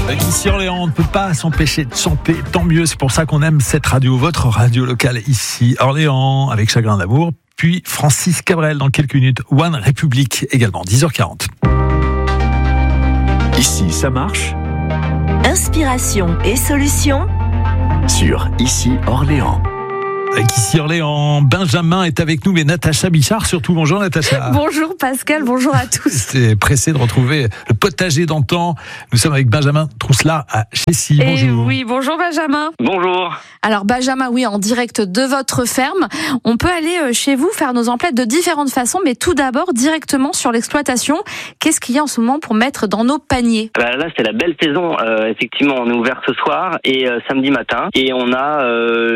Ici Orléans, on ne peut pas s'empêcher de chanter, tant mieux, c'est pour ça qu'on aime cette radio, votre radio locale ici Orléans, avec Chagrin d'amour, puis Francis Cabrel dans quelques minutes, One République également, 10h40. Ici, ça marche. Inspiration et solutions Sur Ici Orléans. Avec ici Orléans, Benjamin est avec nous, mais Natacha Bichard surtout. Bonjour Natacha. Bonjour Pascal, bonjour à tous. C'est pressé de retrouver le potager d'antan. Nous sommes avec Benjamin Trousselard à Chessy. Bonjour. Oui, bonjour Benjamin. Bonjour. Alors Benjamin, oui, en direct de votre ferme. On peut aller chez vous faire nos emplettes de différentes façons, mais tout d'abord directement sur l'exploitation. Qu'est-ce qu'il y a en ce moment pour mettre dans nos paniers ? Là, c'est la belle saison. Effectivement, on est ouvert ce soir et samedi matin. Et on a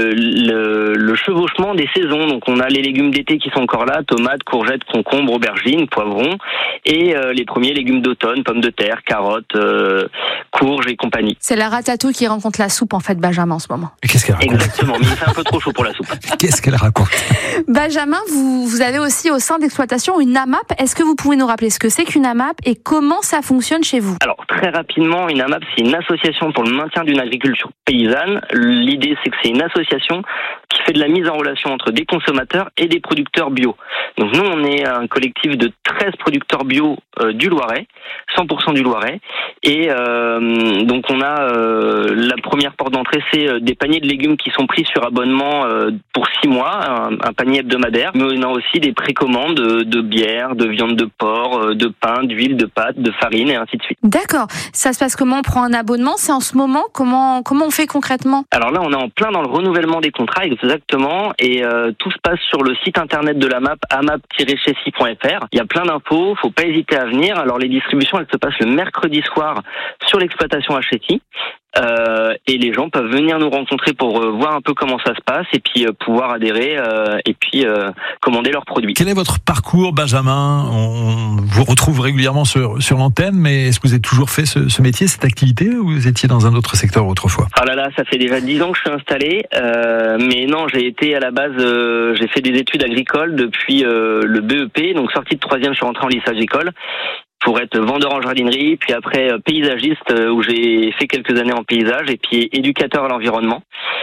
le chevauchement des saisons. Donc on a les légumes d'été qui sont encore là, tomates, courgettes, concombres, aubergines, poivrons. Et les premiers légumes d'automne, pommes de terre, carottes, courges et compagnie. C'est la ratatouille qui rencontre la soupe en fait, Benjamin, en ce moment. Et qu'est-ce qu'elle raconte ? Exactement, mais il fait un peu trop chaud pour la soupe. Qu'est-ce qu'elle raconte ? Benjamin, vous avez aussi au sein d'exploitation une AMAP. Est-ce que vous pouvez nous rappeler ce que c'est qu'une AMAP et comment ça fonctionne chez vous ? Alors, très rapidement, une AMAP, c'est une association pour le maintien d'une agriculture paysanne. L'idée, c'est que c'est une association qui fait de la mise en relation entre des consommateurs et des producteurs bio. Donc nous, on est un collectif de 13 producteurs bio du Loiret, 100% du Loiret. Et donc on a la première porte d'entrée, c'est des paniers de légumes qui sont pris sur abonnement pour 6 mois, un panier hebdomadaire. Mais on a aussi des précommandes de bière, de viande de porc, de pain, d'huile, de pâte, de farine et ainsi de suite. D'accord. Ça se passe comment ? On prend un abonnement ? C'est en ce moment ? Comment on fait concrètement ? Alors là, on est en plein dans le renouvellement des contrats, exactement. Et tout se passe sur le site internet de la MAP, amap-chessy.fr. Il y a plein d'infos, faut pas hésiter à venir. Alors les distributions, elles se passent le mercredi soir sur l'exploitation à Chessy. Et les gens peuvent venir nous rencontrer pour voir un peu comment ça se passe et puis pouvoir adhérer et puis commander leurs produits. Quel est votre parcours, Benjamin ? On vous retrouve régulièrement sur l'antenne, mais est-ce que vous avez toujours fait ce métier, cette activité, ou vous étiez dans un autre secteur autrefois ? Ah là, ça fait déjà 10 ans que je suis installé, mais non, j'ai été à la base, j'ai fait des études agricoles depuis le BEP, donc sortie de 3e, je suis rentré en lycée agricole pour être vendeur en jardinerie, puis après paysagiste où j'ai fait quelques années en paysage et puis éducateur à l'environnement.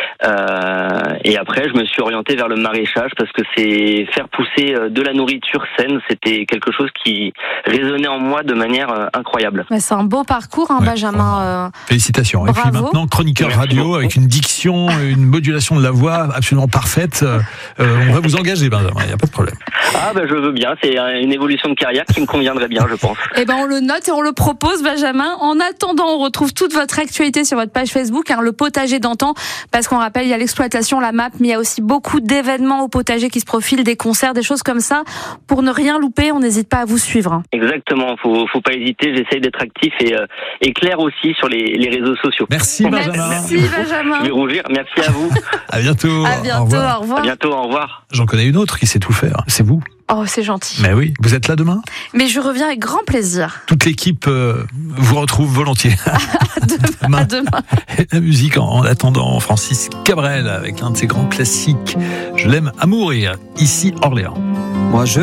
Et après, je me suis orienté vers le maraîchage parce que c'est faire pousser de la nourriture saine, c'était quelque chose qui résonnait en moi de manière incroyable. Mais c'est un beau parcours, hein, Benjamin. Félicitations. Bravo. Et puis maintenant, chroniqueur radio beaucoup. avec une diction, une modulation de la voix absolument parfaite. On va vous engager, Benjamin, il n'y a pas de problème. Ah je veux bien, c'est une évolution de carrière qui me conviendrait bien, je pense. Eh ben, on le note et on le propose, Benjamin. En attendant, on retrouve toute votre actualité sur votre page Facebook, le potager d'antan, parce qu'on rappelle, il y a l'exploitation, la MAP, mais il y a aussi beaucoup d'événements au potager qui se profilent, des concerts, des choses comme ça. Pour ne rien louper, on n'hésite pas à vous suivre. Exactement, faut pas hésiter, j'essaye d'être actif et clair aussi sur les réseaux sociaux. Merci, Benjamin. Merci, Benjamin. Je vais rougir, merci à vous. À bientôt. À bientôt, au revoir. À bientôt, au revoir. J'en connais une autre qui sait tout faire. C'est vous. Oh, c'est gentil. Mais oui, vous êtes là demain ? Mais je reviens avec grand plaisir. Toute l'équipe vous retrouve volontiers. À demain. Et la musique en attendant, Francis Cabrel avec l'un de ses grands classiques. Je l'aime à mourir, ici Orléans. Moi, je